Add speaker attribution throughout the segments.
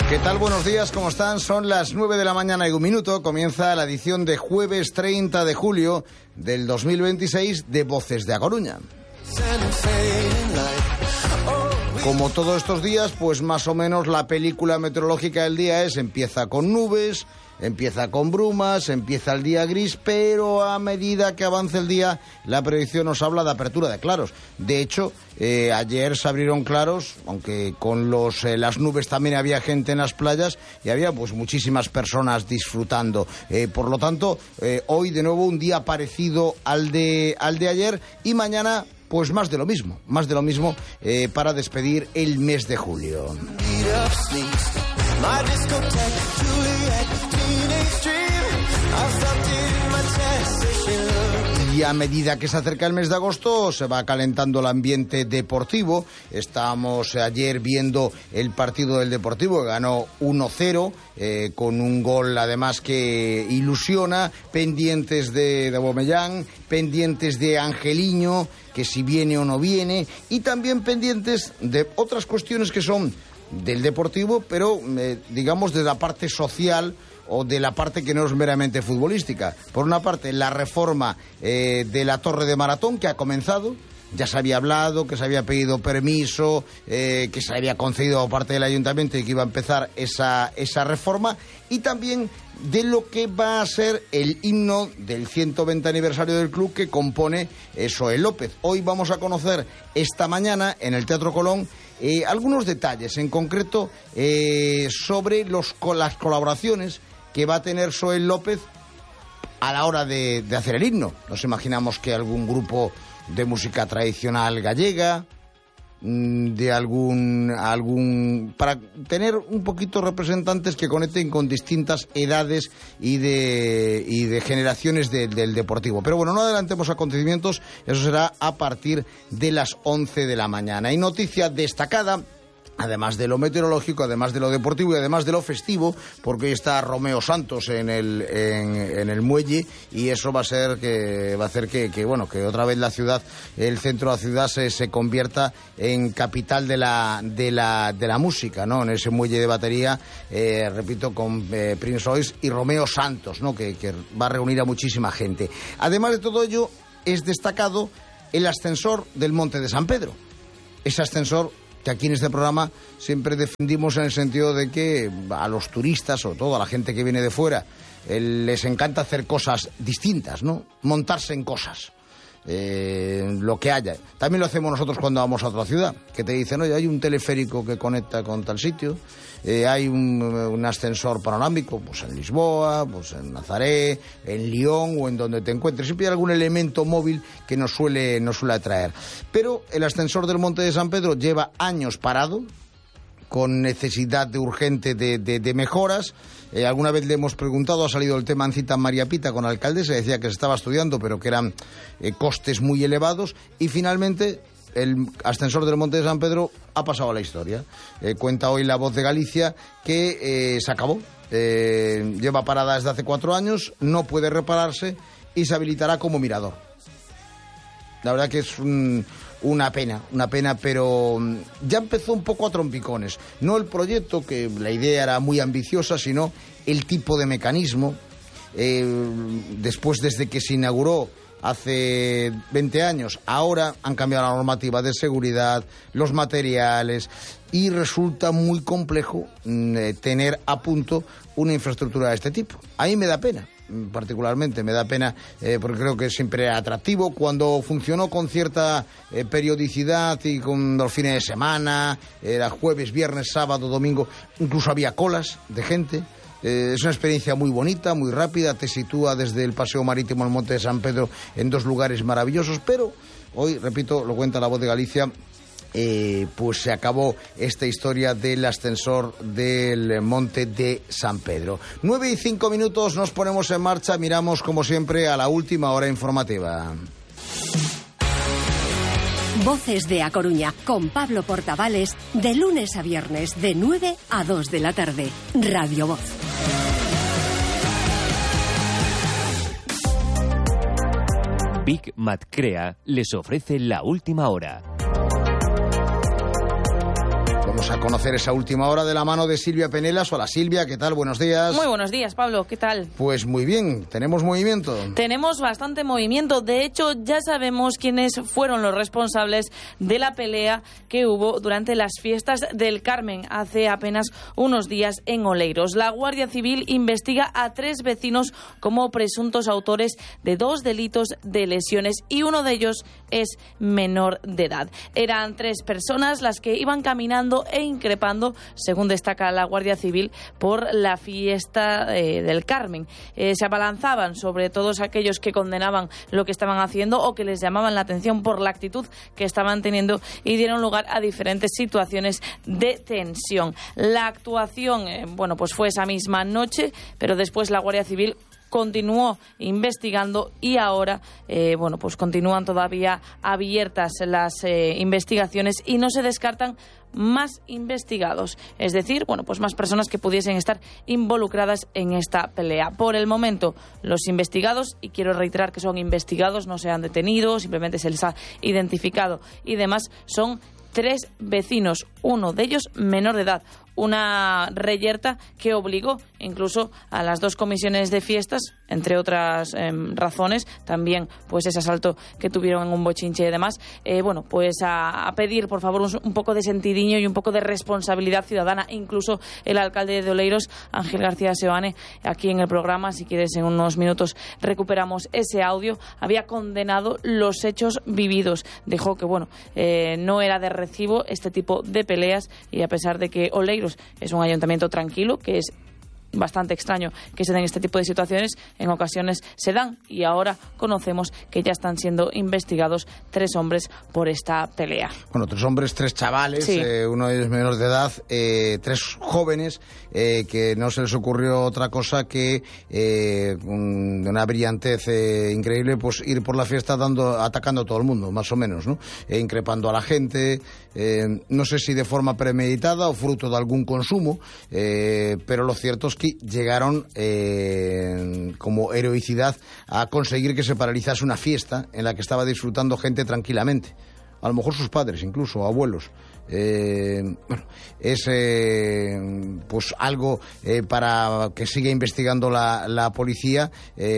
Speaker 1: ¿Qué tal? Buenos días, ¿cómo están? Son las 9 de la mañana y un minuto. Comienza la edición de jueves 30 de julio del 2026 de Voces de A Coruña. Como todos estos días, pues más o menos la película meteorológica del día empieza con nubes, empieza con brumas, empieza el día gris, pero a medida que avance el día, la predicción nos habla de apertura de claros. De hecho, ayer se abrieron claros, aunque con las nubes también había gente en las playas y había pues muchísimas personas disfrutando. Por lo tanto, hoy de nuevo un día parecido al de ayer y mañana pues más de lo mismo para despedir el mes de julio. Y a medida que se acerca el mes de agosto se va calentando el ambiente deportivo. Estábamos ayer viendo el partido del Deportivo, que ganó 1-0, con un gol además que ilusiona, pendientes de Aubameyang, pendientes de Angeliño, que si viene o no viene, y también pendientes de otras cuestiones que son del Deportivo, pero digamos de la parte social o de la parte que no es meramente futbolística. Por una parte, la reforma de la Torre de Maratón, que ha comenzado. Ya se había hablado, que se había pedido permiso, que se había concedido por parte del ayuntamiento y que iba a empezar esa reforma. Y también de lo que va a ser el himno del 120 aniversario del club que compone Soel López. Hoy vamos a conocer esta mañana en el Teatro Colón algunos detalles, en concreto sobre las colaboraciones que va a tener Soel López a la hora de hacer el himno. Nos imaginamos que algún grupo de música tradicional gallega, de algún para tener un poquito representantes que conecten con distintas edades y de generaciones del Deportivo. Pero bueno, no adelantemos acontecimientos, eso será a partir de las 11 de la mañana. Y noticia destacada, además de lo meteorológico, además de lo deportivo y además de lo festivo, porque hoy está Romeo Santos en el muelle, y eso va a hacer que otra vez la ciudad, el centro de la ciudad se convierta en capital de la música, ¿no? En ese muelle de batería, repito, con Prince Royce y Romeo Santos, ¿no? Que va a reunir a muchísima gente. Además de todo ello, es destacado el ascensor del Monte de San Pedro. Ese ascensor que aquí en este programa siempre defendimos en el sentido de que a los turistas, sobre todo a la gente que viene de fuera, les encanta hacer cosas distintas, ¿no? Montarse en cosas, lo que haya. También lo hacemos nosotros cuando vamos a otra ciudad, que te dicen, oye, hay un teleférico que conecta con tal sitio, hay un ascensor panorámico, pues en Lisboa, pues en Nazaret, en Lyon o en donde te encuentres. Siempre hay algún elemento móvil que nos suele atraer. Pero el ascensor del Monte de San Pedro lleva años parado, con necesidad urgente de mejoras. Alguna vez le hemos preguntado, ha salido el tema en cita María Pita con la alcaldesa, decía que se estaba estudiando, pero que eran costes muy elevados, y finalmente el ascensor del Monte de San Pedro ha pasado a la historia. Cuenta hoy La Voz de Galicia que se acabó. Lleva parada desde hace 4 años, no puede repararse y se habilitará como mirador. La verdad que es una pena, pero ya empezó un poco a trompicones. No el proyecto, que la idea era muy ambiciosa, sino el tipo de mecanismo. Después, desde que se inauguró hace 20 años, ahora han cambiado la normativa de seguridad, los materiales, y resulta muy complejo tener a punto una infraestructura de este tipo. A mí me da pena. Particularmente me da pena, porque creo que siempre era atractivo. Cuando funcionó con cierta periodicidad y con los fines de semana, era jueves, viernes, sábado, domingo, incluso había colas de gente. Es una experiencia muy bonita, muy rápida, te sitúa desde el paseo marítimo al Monte de San Pedro en 2 lugares maravillosos, pero hoy, repito, lo cuenta La Voz de Galicia, pues se acabó esta historia del ascensor del Monte de San Pedro. 9:05, nos ponemos en marcha, miramos como siempre a la última hora informativa.
Speaker 2: Voces de A Coruña, con Pablo Portavales, de lunes a viernes, de 9 a 2 de la tarde. Radio Voz.
Speaker 3: Big Mat Crea les ofrece la última hora.
Speaker 1: Vamos a conocer esa última hora de la mano de Silvia Penelas. Hola Silvia, ¿qué tal? Buenos días.
Speaker 4: Muy buenos días, Pablo, ¿qué tal?
Speaker 1: Pues muy bien, ¿tenemos movimiento?
Speaker 4: Tenemos bastante movimiento. De hecho, ya sabemos quiénes fueron los responsables de la pelea que hubo durante las fiestas del Carmen hace apenas unos días en Oleiros. La Guardia Civil investiga a 3 vecinos como presuntos autores de 2 delitos de lesiones y uno de ellos es menor de edad. Eran 3 personas las que iban caminando e increpando, según destaca la Guardia Civil, por la fiesta del Carmen. Se abalanzaban sobre todos aquellos que condenaban lo que estaban haciendo o que les llamaban la atención por la actitud que estaban teniendo y dieron lugar a diferentes situaciones de tensión. La actuación, pues fue esa misma noche, pero después la Guardia Civil continuó investigando y ahora, pues continúan todavía abiertas las investigaciones y no se descartan más investigados, es decir, pues más personas que pudiesen estar involucradas en esta pelea. Por el momento, los investigados, y quiero reiterar que son investigados, no se han detenido, simplemente se les ha identificado y demás, son 3 vecinos, uno de ellos menor de edad. Una reyerta que obligó incluso a las 2 comisiones de fiestas, entre otras razones, también pues ese asalto que tuvieron en un bochinche y demás, pues a pedir por favor un poco de sentidiño y un poco de responsabilidad ciudadana. Incluso el alcalde de Oleiros, Ángel García Seoane, aquí en el programa, si quieres en unos minutos recuperamos ese audio, había condenado los hechos vividos. Dijo que no era de recibo este tipo de peleas y a pesar de que Oleiros es un ayuntamiento tranquilo, que es bastante extraño que se den este tipo de situaciones, en ocasiones se dan y ahora conocemos que ya están siendo investigados 3 hombres por esta pelea. 3 hombres, 3 chavales,
Speaker 1: sí. Uno de ellos menor de edad, 3 jóvenes que no se les ocurrió otra cosa que de una brillantez increíble, pues ir por la fiesta atacando a todo el mundo, más o menos, ¿no? Increpando a la gente, no sé si de forma premeditada o fruto de algún consumo, pero lo cierto es que llegaron como heroicidad a conseguir que se paralizase una fiesta en la que estaba disfrutando gente tranquilamente, a lo mejor sus padres incluso, abuelos. Es pues algo para que siga investigando la policía,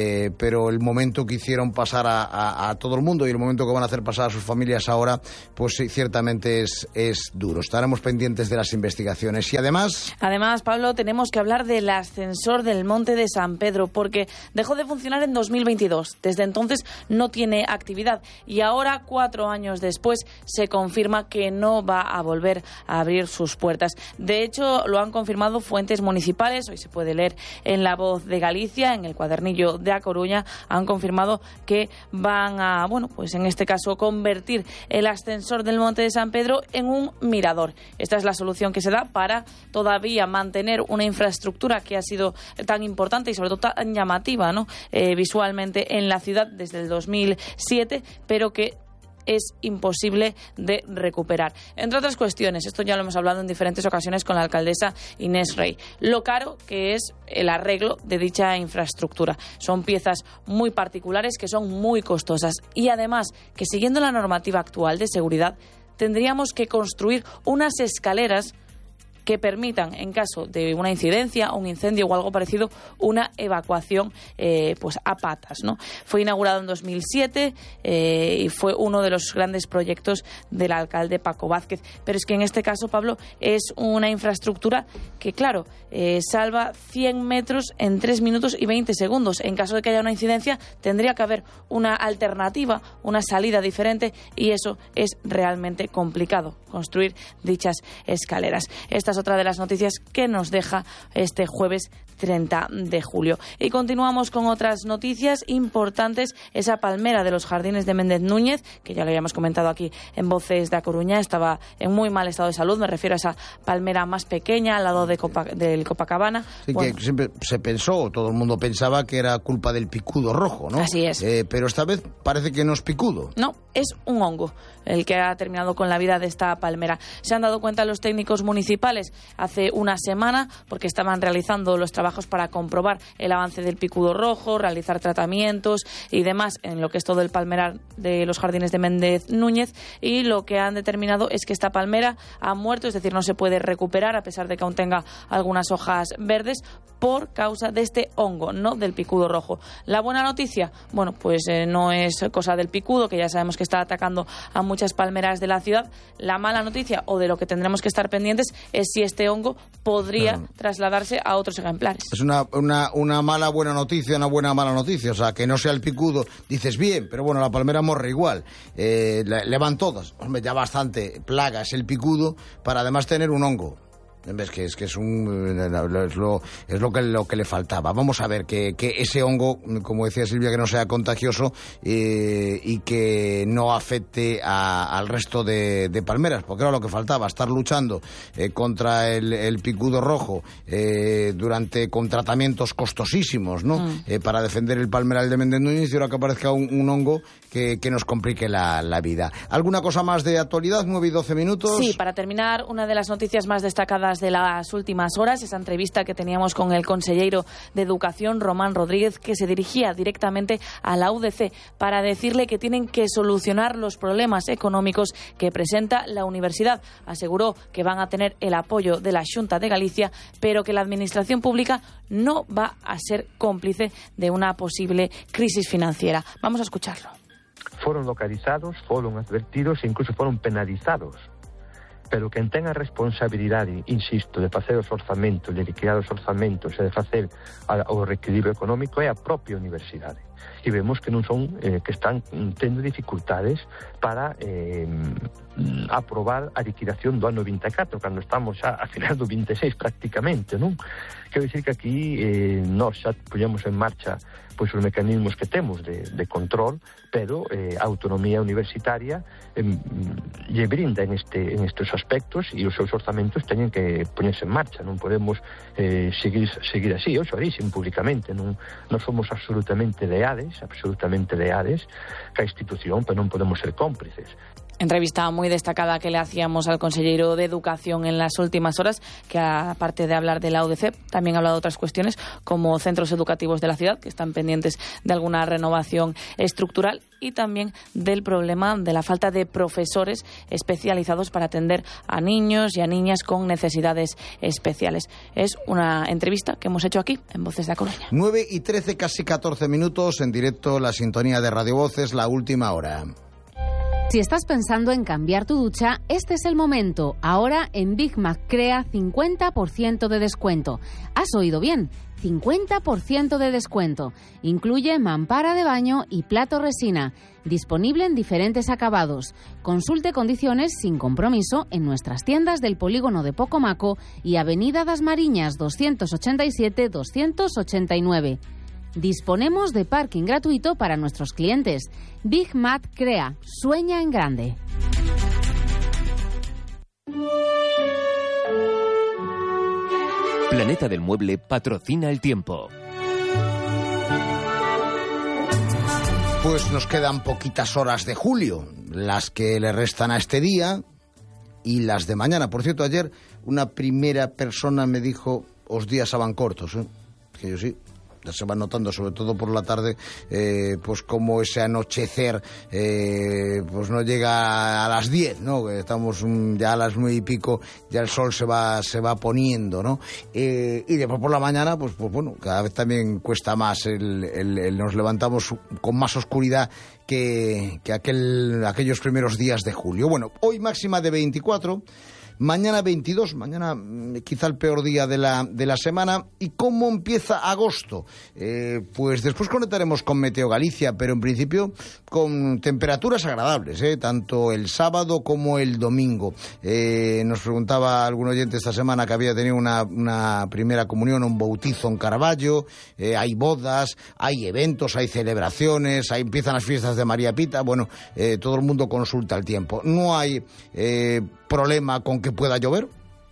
Speaker 1: pero el momento que hicieron pasar a todo el mundo y el momento que van a hacer pasar a sus familias ahora, pues sí, ciertamente es duro. Estaremos pendientes de las investigaciones. Y además,
Speaker 4: Pablo, tenemos que hablar del ascensor del Monte de San Pedro, porque dejó de funcionar en 2022. Desde entonces no tiene actividad y ahora, 4 años después, se confirma que no va a volver a abrir sus puertas. De hecho, lo han confirmado fuentes municipales. Hoy se puede leer en La Voz de Galicia, en el cuadernillo de A Coruña, han confirmado que van a, pues en este caso, convertir el ascensor del Monte de San Pedro en un mirador. Esta es la solución que se da para todavía mantener una infraestructura que ha sido tan importante y sobre todo tan llamativa, ¿no? Visualmente en la ciudad desde el 2007, pero que es imposible de recuperar. Entre otras cuestiones, esto ya lo hemos hablado en diferentes ocasiones con la alcaldesa Inés Rey, lo caro que es el arreglo de dicha infraestructura. Son piezas muy particulares que son muy costosas y además que siguiendo la normativa actual de seguridad tendríamos que construir unas escaleras que permitan, en caso de una incidencia, un incendio o algo parecido, una evacuación pues a patas, ¿no? Fue inaugurado en 2007 y fue uno de los grandes proyectos del alcalde Paco Vázquez. Pero es que en este caso, Pablo, es una infraestructura que, claro, salva 100 metros en 3 minutos y 20 segundos. En caso de que haya una incidencia, tendría que haber una alternativa, una salida diferente y eso es realmente complicado, construir dichas escaleras. Esta es otra de las noticias que nos deja este jueves 30 de julio. Y continuamos con otras noticias importantes. Esa palmera de los jardines de Méndez Núñez, que ya lo habíamos comentado aquí en Voces de A Coruña, estaba en muy mal estado de salud. Me refiero a esa palmera más pequeña al lado del Copacabana.
Speaker 1: Sí, que siempre se pensó, todo el mundo pensaba que era culpa del picudo rojo, ¿no?
Speaker 4: Así es.
Speaker 1: Pero esta vez parece que no es picudo.
Speaker 4: No, es un hongo el que ha terminado con la vida de esta palmera. Se han dado cuenta los técnicos municipales ejemplares hace una semana porque estaban realizando los trabajos para comprobar el avance del picudo rojo, realizar tratamientos y demás en lo que es todo el palmerar de los jardines de Méndez Núñez, y lo que han determinado es que esta palmera ha muerto, es decir, no se puede recuperar a pesar de que aún tenga algunas hojas verdes por causa de este hongo, no del picudo rojo. La buena noticia, bueno, pues no es cosa del picudo, que ya sabemos que está atacando a muchas palmeras de la ciudad. La mala noticia, o de lo que tendremos que estar pendientes, es si este hongo podría trasladarse a otros ejemplares.
Speaker 1: Es una mala buena noticia, una buena mala noticia. O sea, que no sea el picudo, dices bien, pero bueno, la palmera morre igual. Le van todas. Hombre, ya bastante plaga es el picudo para además tener un hongo. Es que es lo que le faltaba. Vamos a ver que ese hongo, como decía Silvia, que no sea contagioso y que no afecte al resto de palmeras, porque era lo que faltaba, estar luchando contra el picudo rojo con tratamientos costosísimos, ¿no? Para defender el palmeral de Méndez Núñez, y ahora que aparezca un hongo que nos complique la vida. ¿Alguna cosa más de actualidad? 9 y 12 minutos.
Speaker 4: Sí, para terminar, una de las noticias más destacadas de las últimas horas, esa entrevista que teníamos con el consejero de Educación, Román Rodríguez, que se dirigía directamente a la UDC para decirle que tienen que solucionar los problemas económicos que presenta la universidad. Aseguró que van a tener el apoyo de la Xunta de Galicia, pero que la administración pública no va a ser cómplice de una posible crisis financiera. Vamos a escucharlo.
Speaker 5: Foron localizados, foron advertidos e incluso foron penalizados. Pero quen ten a responsabilidade, insisto, de facer os orzamentos, de liquidar os orzamentos e de facer o reequilibrio económico é a propia universidade. E vemos que non son, que están tendo dificultades para aprobar a liquidación do ano 24, cando estamos xa a final do 26 prácticamente, non? Quero dicir que aquí nós xa poñemos en marcha pois os mecanismos que temos de control, pero a autonomía universitaria lle brinda en estes aspectos, e os seus orzamentos teñen que poñerse en marcha. Non podemos seguir así. Eu xa dixen públicamente, non somos absolutamente leales ca institución, pero non podemos ser cómplices.
Speaker 4: Entrevista muy destacada que le hacíamos al consejero de Educación en las últimas horas, que aparte de hablar de la UDC, también ha hablado de otras cuestiones como centros educativos de la ciudad, que están pendientes de alguna renovación estructural, y también del problema de la falta de profesores especializados para atender a niños y a niñas con necesidades especiales. Es una entrevista que hemos hecho aquí en Voces de A Coruña.
Speaker 1: 9 y 13, casi 14 minutos, en directo la sintonía de Radio Voces, la última hora.
Speaker 6: Si estás pensando en cambiar tu ducha, este es el momento. Ahora en Big Mac Crea 50% de descuento. ¿Has oído bien? 50% de descuento. Incluye mampara de baño y plato resina. Disponible en diferentes acabados. Consulte condiciones sin compromiso en nuestras tiendas del polígono de Pocomaco y Avenida das Mariñas 287-289. Disponemos de parking gratuito para nuestros clientes. Big Mac Crea. Sueña en grande.
Speaker 3: Planeta del Mueble patrocina el tiempo.
Speaker 1: Pues nos quedan poquitas horas de julio, las que le restan a este día y las de mañana. Por cierto, ayer una primera persona me dijo, os días van cortos, ¿eh? Que yo sí. Se van notando, sobre todo por la tarde, pues como ese anochecer pues no llega a las 10, ¿no? Estamos ya a las 9 y pico, ya el sol se va poniendo, ¿no? Y después por la mañana, pues bueno, cada vez también cuesta más, nos levantamos con más oscuridad que aquellos primeros días de julio. Bueno, hoy máxima de 24. Mañana 22, mañana quizá el peor día de la semana. ¿Y cómo empieza agosto? Pues después conectaremos con Meteo Galicia, pero en principio con temperaturas agradables, tanto el sábado como el domingo. Nos preguntaba algún oyente esta semana que había tenido una primera comunión, un bautizo en Carballo. Hay bodas, hay eventos, hay celebraciones, ahí empiezan las fiestas de María Pita. Bueno, todo el mundo consulta el tiempo. No hay problema con que pueda llover,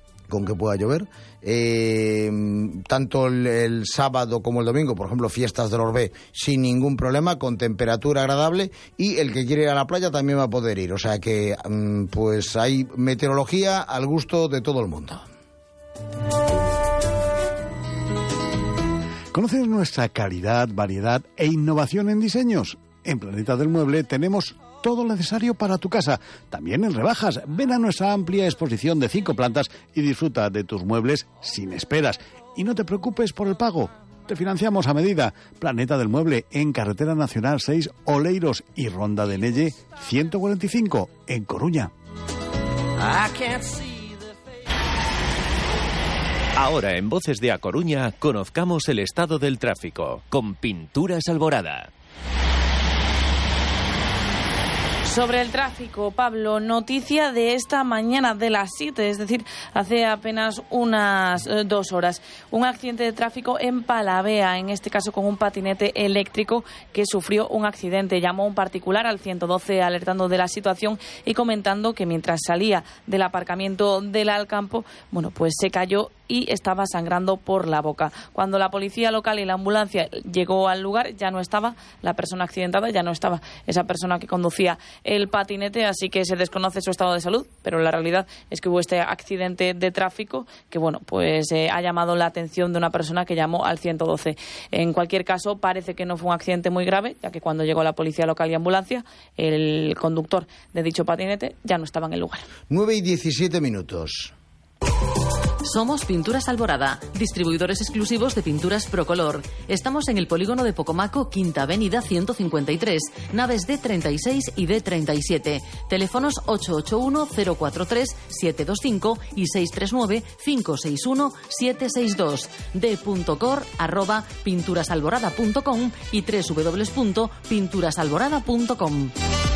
Speaker 1: tanto el sábado como el domingo, por ejemplo, fiestas del Orbé, sin ningún problema, con temperatura agradable, y el que quiere ir a la playa también va a poder ir, o sea que pues hay meteorología al gusto de todo el mundo.
Speaker 7: ¿Conoces nuestra calidad, variedad e innovación en diseños? En Planeta del Mueble tenemos todo lo necesario para tu casa, también en rebajas. Ven a nuestra amplia exposición de 5 plantas y disfruta de tus muebles sin esperas. Y no te preocupes por el pago, te financiamos a medida. Planeta del Mueble, en Carretera Nacional 6, Oleiros, y Ronda de Nelle 145, en Coruña.
Speaker 3: Ahora en Voces de A Coruña conozcamos el estado del tráfico con Pinturas Alborada.
Speaker 4: Sobre el tráfico, Pablo, noticia de esta mañana de las 7, es decir, hace apenas unas 2 horas. Un accidente de tráfico en Palavea, en este caso con un patinete eléctrico que sufrió un accidente. Llamó un particular al 112 alertando de la situación y comentando que mientras salía del aparcamiento del Alcampo, pues se cayó y estaba sangrando por la boca. Cuando la policía local y la ambulancia llegó al lugar, ya no estaba la persona accidentada, ya no estaba esa persona que conducía el patinete, así que se desconoce su estado de salud, pero la realidad es que hubo este accidente de tráfico que, ha llamado la atención de una persona que llamó al 112. En cualquier caso, parece que no fue un accidente muy grave, ya que cuando llegó la policía local y ambulancia, el conductor de dicho patinete ya no estaba en el lugar.
Speaker 1: 9:17.
Speaker 8: Somos Pinturas Alborada, distribuidores exclusivos de pinturas Procolor. Estamos en el polígono de Pocomaco, Quinta Avenida 153, naves D36 y D37. Teléfonos 881-043-725 y 639-561-762. d.cor@pinturasalborada.com y www.pinturasalborada.com.